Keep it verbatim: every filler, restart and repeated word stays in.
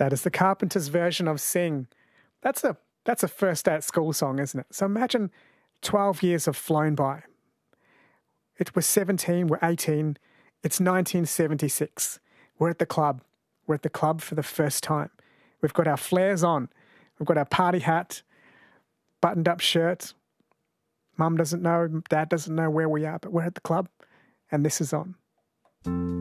That is the Carpenters' version of Sing. That's a that's a first day at school song, isn't it? So imagine twelve years have flown by. It was seventeen, we're eighteen, it's nineteen seventy-six. We're at the club. We're at the club for the first time. We've got our flares on. We've got our party hat, buttoned up shirt. Mum doesn't know, Dad doesn't know where we are, but we're at the club and this is on.